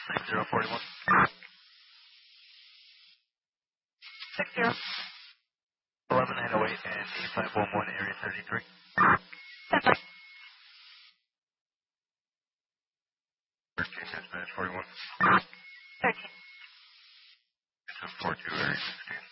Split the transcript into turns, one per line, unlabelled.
6041.
60.
11908 and 8511 area 33.
That's right.
13 minutes 41.
13.
It's a 42